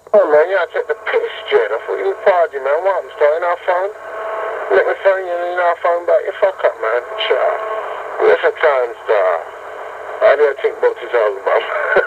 Oh man, you gotta take the piss, Jed. I thought you were partying, man. What? I'm starting our phone? Let me phone you and our phone back. You fuck up, man. Ciao. Where's the time star? I don't think about this album.